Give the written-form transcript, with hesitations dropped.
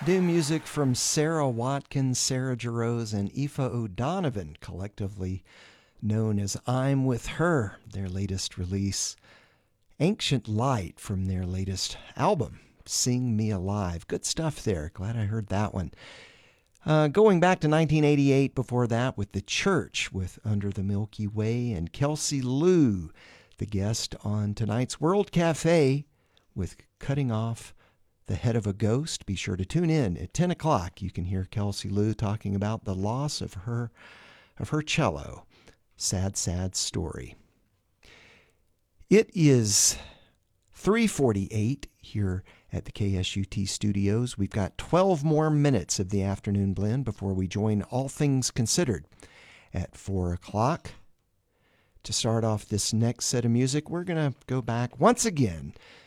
New music from Sarah Watkins, Sarah Jarosz, and Aoife O'Donovan, collectively known as I'm With Her, their latest release. Ancient Light from their latest album, Sing Me Alive. Good stuff there. Glad I heard that one. Going back to 1988 before that with The Church with Under the Milky Way, and Kelsey Lou, the guest on tonight's World Cafe with Cutting Off the Head of a Ghost. Be sure to tune in at 10 o'clock. You can hear Kelsey Lou talking about the loss of her cello. Sad, sad story. It is 3:48 here at the KSUT studios. We've got 12 more minutes of the afternoon blend before we join All Things Considered at 4 o'clock. To start off this next set of music, we're going to go back once again